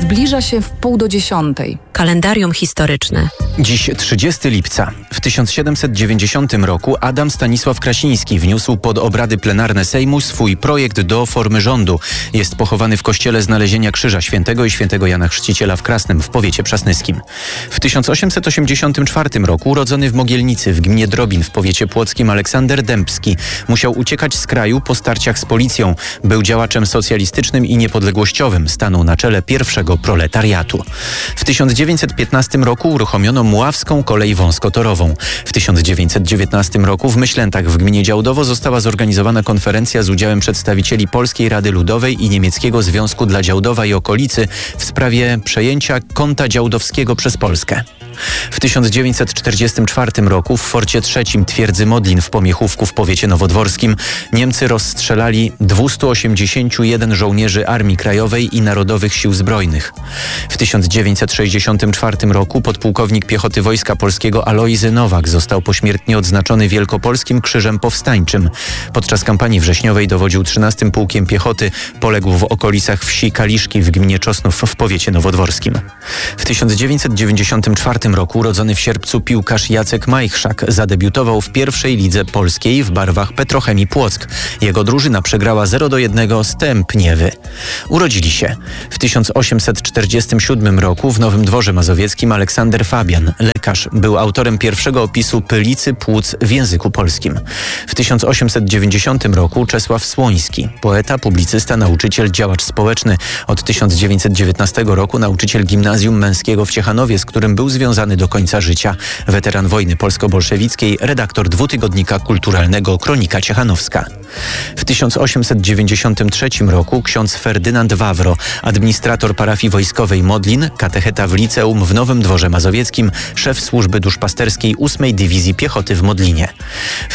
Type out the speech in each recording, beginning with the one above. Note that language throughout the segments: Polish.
Zbliża się w 9:30. Kalendarium historyczne. Dziś 30 lipca. W 1790 roku Adam Stanisław Krasiński wniósł pod obrady plenarne Sejmu swój projekt do formy rządu. Jest pochowany w kościele Znalezienia Krzyża Świętego i Świętego Jana Chrzciciela w Krasnem w powiecie przasnyskim. W 1884 roku urodzony w Mogielnicy w gminie Drobin w powiecie płockim Aleksander Dębski musiał uciekać z kraju po starciach z policją. Był działaczem socjalistycznym i niepodległościowym. Stanął na czele pierwszego proletariatu. W 1915 roku uruchomiono Mławską kolej wąskotorową. W 1919 roku w Myślętach w gminie Działdowo została zorganizowana konferencja z udziałem przedstawicieli Polskiej Rady Ludowej i Niemieckiego Związku dla Działdowa i okolicy w sprawie przejęcia Konta Działdowskiego przez Polskę. W 1944 roku w Forcie III twierdzy Modlin w Pomiechówku w powiecie nowodworskim Niemcy rozstrzelali 281 żołnierzy Armii Krajowej i Narodowych Sił Zbrojnych. W 1964 roku podpułkownik piechoty Wojska Polskiego Alojzy Nowak został pośmiertnie odznaczony Wielkopolskim Krzyżem Powstańczym. Podczas kampanii wrześniowej dowodził 13. Pułkiem Piechoty, poległ w okolicach wsi Kaliszki w gminie Czosnów w powiecie nowodworskim. W 1994 roku urodzony w Sierpcu piłkarz Jacek Majchrzak zadebiutował w pierwszej lidze polskiej w barwach Petrochemii Płock. Jego drużyna przegrała 0-1 z TM Pniewy. Urodzili się w 1847 roku w Nowym Dworze Mazowieckim Aleksander Fabian, lekarz, był autorem pierwszego opisu pylicy płuc w języku polskim. W 1890 roku Czesław Słoński, poeta, publicysta, nauczyciel, działacz społeczny. Od 1919 roku nauczyciel gimnazjum męskiego w Ciechanowie, z którym był związany do końca życia. Weteran wojny polsko-bolszewickiej, redaktor dwutygodnika kulturalnego Kronika Ciechanowska. W 1893 roku ksiądz Ferdynand Wawro, administrator parafii wojskowej Modlin, katecheta w liceum w Nowym Dworze Mazowieckim, szef służby duszpasterskiej 8 Dywizji Piechoty w Modlinie. W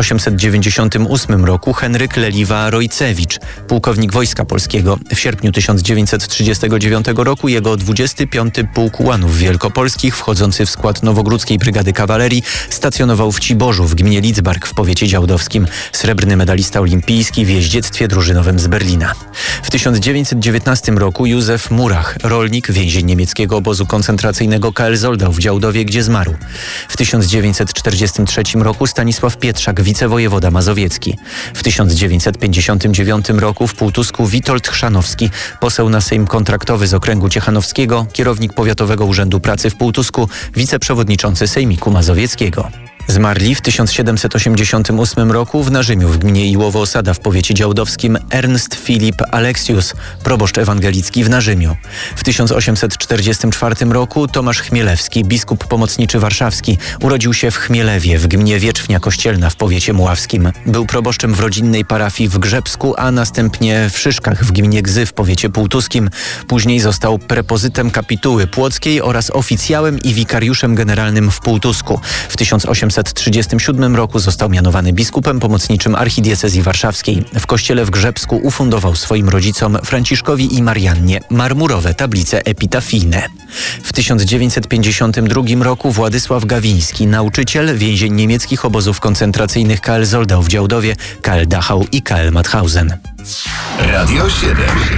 1898 roku Henryk Leliwa-Rojcewicz, pułkownik Wojska Polskiego. W sierpniu 1939 roku jego 25. Pułk Ułanów Wielkopolskich, wchodzący w skład Nowogródzkiej Brygady Kawalerii, stacjonował w Ciborzu w gminie Lidzbark w powiecie działdowskim. Srebrny medalista olimpijski w jeździectwie drużynowym z Berlina. W 1919 roku Józef Murach, rolnik, więzień niemieckiego obozu koncentracyjnego KL Zoldau w Działdowie, gdzie zmarł. W 1943 roku Stanisław Pietrzak, wicewojewoda mazowiecki. W 1959 roku w Półtusku Witold Chrzanowski, poseł na Sejm kontraktowy z okręgu ciechanowskiego, kierownik Powiatowego Urzędu Pracy w Półtusku, wiceprzewodniczący Sejmiku Mazowieckiego. Zmarli w 1788 roku w Narzymiu w gminie Iłowo-Osada w powiecie działdowskim Ernst Filip Aleksius, proboszcz ewangelicki w Narzymiu. W 1844 roku Tomasz Chmielewski, biskup pomocniczy warszawski, urodził się w Chmielewie w gminie Wietrznia Kościelna w powiecie muławskim. Był proboszczem w rodzinnej parafii w Grzebsku, a następnie w Szyszkach w gminie Gzy w powiecie półtuskim. Później został prepozytem kapituły płockiej oraz oficjałem i wikariuszem generalnym w Półtusku. W 1837 roku został mianowany biskupem pomocniczym archidiecezji warszawskiej. W kościele w Grzebsku ufundował swoim rodzicom Franciszkowi i Mariannie marmurowe tablice epitafijne. W 1952 roku Władysław Gawiński, nauczyciel, więzień niemieckich obozów koncentracyjnych KL Zoldau w Działdowie, KL Dachau i KL Mauthausen. Radio 7.